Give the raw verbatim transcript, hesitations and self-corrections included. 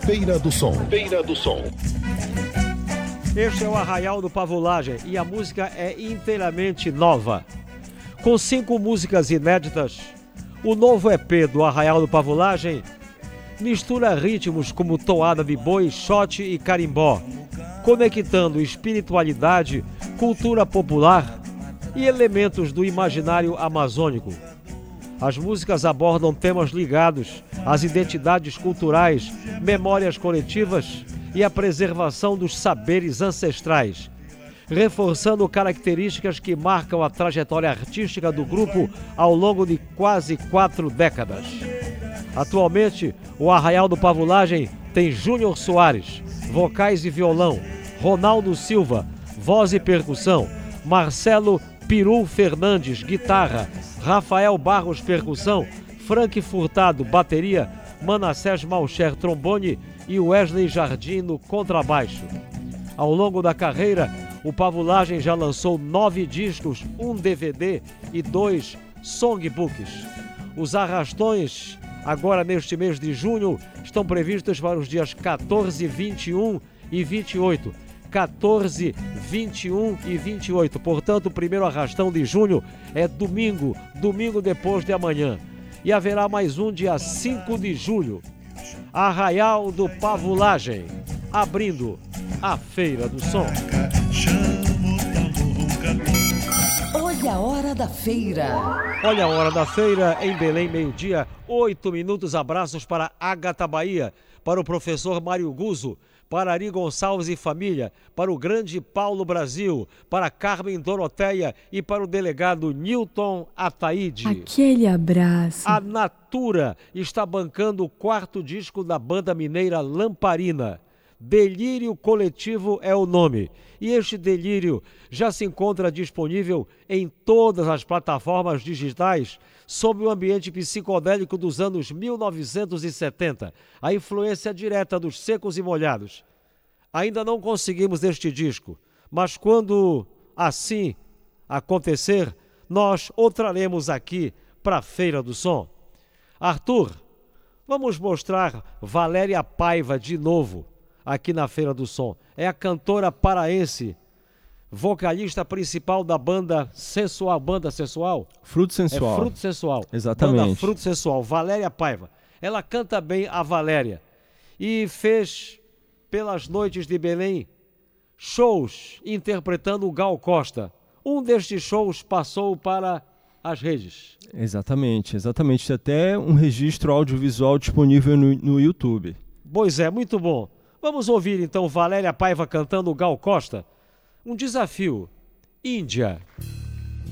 Feira do Som. Feira do Som. Este é o Arraial do Pavulagem e a música é inteiramente nova. Com cinco músicas inéditas, o novo E P do Arraial do Pavulagem mistura ritmos como toada de boi, xote e carimbó, conectando espiritualidade, cultura popular e elementos do imaginário amazônico. As músicas abordam temas ligados às identidades culturais, memórias coletivas e à preservação dos saberes ancestrais, reforçando características que marcam a trajetória artística do grupo ao longo de quase quatro décadas. Atualmente, o Arraial do Pavulagem tem Júnior Soares, vocais e violão, Ronaldo Silva, voz e percussão, Marcelo Peru Fernandes, guitarra, Rafael Barros, percussão, Frank Furtado, bateria, Manassés Malcher, trombone e Wesley Jardim no contrabaixo. Ao longo da carreira, o Pavulagem já lançou nove discos, um D V D e dois songbooks. Os arrastões, agora neste mês de junho, estão previstos para os dias quatorze, vinte e um e vinte e oito. quatorze, vinte e um e vinte e oito. Portanto, o primeiro arrastão de junho é domingo, domingo depois de amanhã. E haverá mais um dia cinco de julho. Arraial do Pavulagem, abrindo a Feira do Som. Olha a hora da feira. Olha a hora da feira em Belém, meio-dia, oito minutos. Abraços para Ágata Bahia, para o professor Mário Guzzo, para Ari Gonçalves e família, para o grande Paulo Brasil, para Carmen Doroteia e para o delegado Newton Ataíde. Aquele abraço. A Natura está bancando o quarto disco da banda mineira Lamparina. Delírio Coletivo é o nome. E este delírio já se encontra disponível em todas as plataformas digitais sob o ambiente psicodélico dos anos mil novecentos e setenta, a influência direta dos secos e molhados. Ainda não conseguimos este disco, mas quando assim acontecer, nós o traremos aqui para a Feira do Som. Arthur, vamos mostrar Valéria Paiva de novo aqui na Feira do Som. É a cantora paraense, vocalista principal da banda sensual, banda sensual? Fruto Sensual. É Fruto Sensual. Exatamente. Banda Fruto Sensual, Valéria Paiva. Ela canta bem a Valéria e fez pelas noites de Belém shows interpretando o Gal Costa. Um destes shows passou para as redes. Exatamente, exatamente. Tem até um registro audiovisual disponível no, no YouTube. Pois é, muito bom. Vamos ouvir então Valéria Paiva cantando o Gal Costa. Um desafio. Índia.